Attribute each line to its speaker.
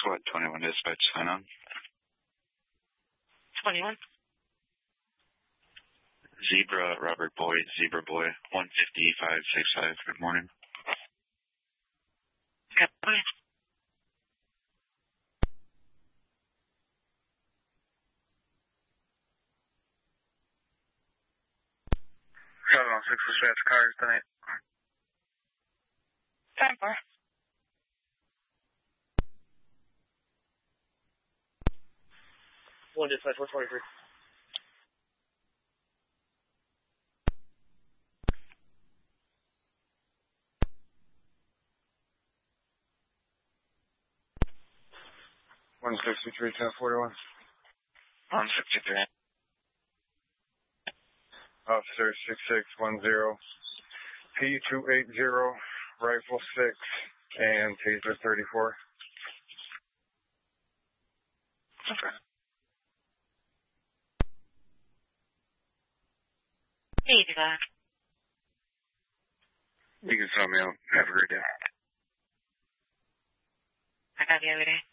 Speaker 1: What, 21 dispatch, sign on.
Speaker 2: 21.
Speaker 1: Zebra, Robert Boyd, Zebra Boy, 15565, good morning.
Speaker 2: Good morning.
Speaker 3: Seven on 6 dispatch cars tonight.
Speaker 2: 10-4.
Speaker 3: One dispatch, 123. One 63, 1041.
Speaker 1: 163.
Speaker 3: Officer 6610, P280, rifle 6, and taser 34.
Speaker 1: Okay.
Speaker 2: Hey, do that.
Speaker 1: You can sell me out. Have a great day.
Speaker 2: I got you every day.